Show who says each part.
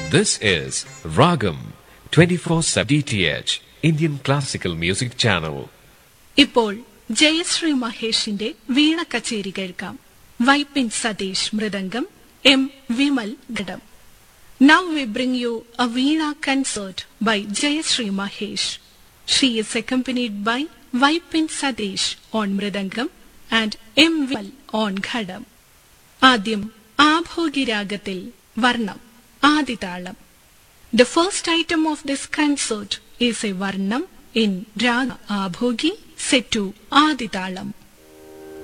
Speaker 1: This is Ragam 24/7 DTH Indian Classical Music Channel.
Speaker 2: ഇപ്പോൾ ജയശ്രീ മഹേഷിന്റെ വീണ കച്ചേരി കേൾക്കാം. Vypin Satheesh mridangam, M Vimal ghatam. Now we bring you a Veena concert by Jayashree Mahesh. She is accompanied by Vaipin Sadish on Mridangam and M. Vimal on Ghadam. ആദ്യം ആഭോഗി രാഗത്തിൽ വർണ്ണം ആദിതാളം. The first item of this concert is a varnam in Raga Abhogi set to Aditalam.